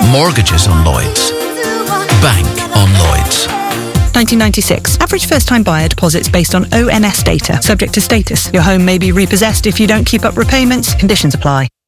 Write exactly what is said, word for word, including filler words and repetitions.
Mortgages on Lloyds. Bank on Lloyds. nineteen ninety-six. Average first-time buyer deposits based on O N S data. Subject to status. Your home may be repossessed if you don't keep up repayments. Conditions apply.